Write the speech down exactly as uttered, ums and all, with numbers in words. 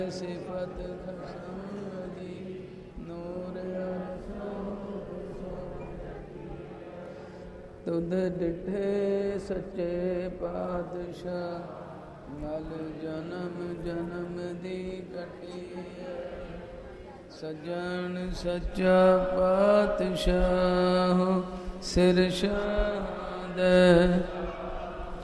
ਸਿਫਤ ਖਸਮ ਦੀ ਨੂਰ ਤੁਧ ਡਿਠੇ ਸੱਚੇ ਪਾਤਸ਼ਾਹ ਮਲ ਜਨਮ ਜਨਮ ਦੀ ਕੱਟੀ ਸਜਣ ਸੱਚਾ ਪਾਤਸ਼ਾਹ ਸਿਰ ਸ਼ਾਹ ਦੇ